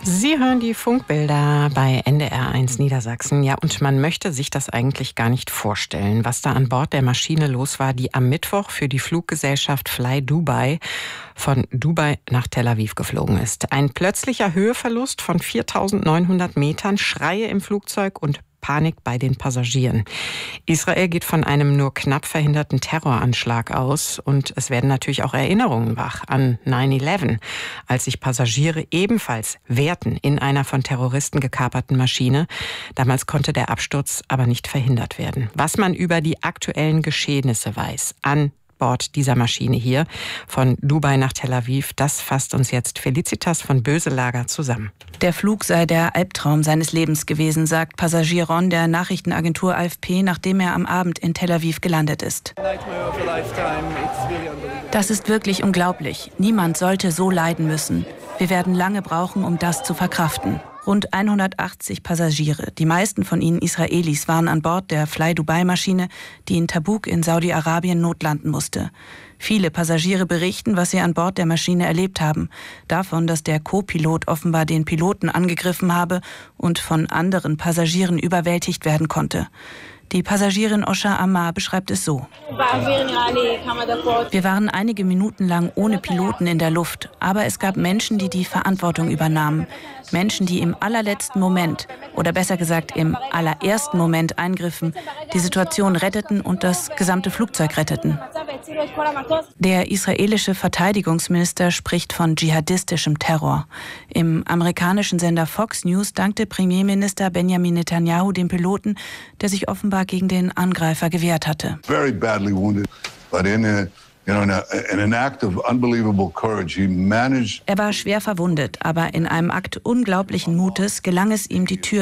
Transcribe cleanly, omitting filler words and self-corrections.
Sie hören die Funkbilder bei NDR1 Niedersachsen. Ja, und man möchte sich das eigentlich gar nicht vorstellen, was da an Bord der Maschine los war, die am Mittwoch für die Fluggesellschaft Fly Dubai von Dubai nach Tel Aviv geflogen ist. Ein plötzlicher Höheverlust von 4.900 Metern, Schreie im Flugzeug und Panik bei den Passagieren. Israel geht von einem nur knapp verhinderten Terroranschlag aus und es werden natürlich auch Erinnerungen wach an 9/11, als sich Passagiere ebenfalls wehrten in einer von Terroristen gekaperten Maschine. Damals konnte der Absturz aber nicht verhindert werden. Was man über die aktuellen Geschehnisse weiß an Bord dieser Maschine hier von Dubai nach Tel Aviv, das fasst uns jetzt Felicitas von Böselager zusammen. Der Flug sei der Albtraum seines Lebens gewesen, sagt Passagier Ron der Nachrichtenagentur AFP, nachdem er am Abend in Tel Aviv gelandet ist. Das ist wirklich unglaublich. Niemand sollte so leiden müssen. Wir werden lange brauchen, um das zu verkraften. Rund 180 Passagiere, die meisten von ihnen Israelis, waren an Bord der Fly Dubai-Maschine, die in Tabuk in Saudi-Arabien notlanden musste. Viele Passagiere berichten, was sie an Bord der Maschine erlebt haben. Davon, dass der Co-Pilot offenbar den Piloten angegriffen habe und von anderen Passagieren überwältigt werden konnte. Die Passagierin Osha Ammar beschreibt es so: Wir waren einige Minuten lang ohne Piloten in der Luft, aber es gab Menschen, die die Verantwortung übernahmen. Menschen, die im allerletzten Moment, oder besser gesagt im allerersten Moment eingriffen, die Situation retteten und das gesamte Flugzeug retteten. Der israelische Verteidigungsminister spricht von dschihadistischem Terror. Im amerikanischen Sender Fox News dankte Premierminister Benjamin Netanyahu dem Piloten, der sich offenbar gegen den Angreifer gewehrt hatte. Very badly wounded, but in an act of unbelievable courage, he managed. Er war schwer verwundet, aber in einem Akt unglaublichen Mutes gelang es ihm, die Tür